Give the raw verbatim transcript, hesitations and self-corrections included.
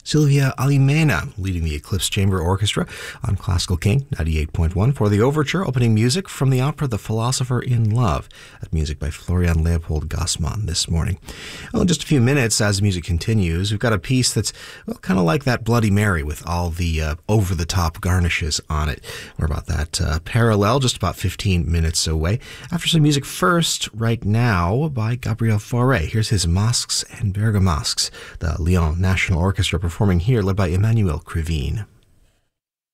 Sylvia Alimena leading the Eclipse Chamber Orchestra on Classical King ninety-eight point one for the overture, opening music from the opera The Philosopher in Love. That music by Florian Leopold Gassmann this morning. Well, in just a few minutes, as the music continues, we've got a piece that's, well, kind of like that Bloody Mary with all the uh, over-the-top garnishes on it. We're about that uh, parallel, just about fifteen minutes away. After some music first, right now, by Gabriel Fauré. Here's his Masques and Bergamasques, the Lyon National Orchestra performing here, led by Emmanuel Krivine.